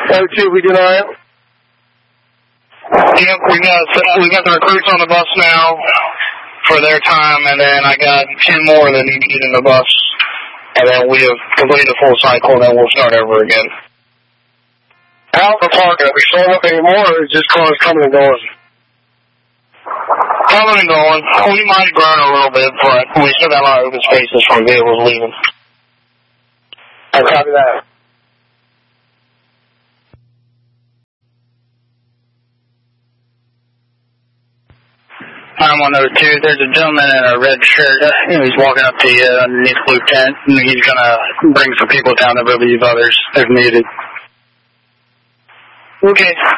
O2, we doing all right? Yep, we got the recruits on the bus now for their time, and then I got 10 more that need to get in the bus, and then we have completed the full cycle, and then we'll start over again. How's the parking? Are we showing up anymore, or is just cars coming and going? Coming and going. We might burn a little bit, but we still got a lot of open spaces from vehicles leaving. I copy that. I'm on those two. There's a gentleman in a red shirt. He's walking up to you underneath the blue tent, and he's going to bring some people down to relieve others if needed. Okay.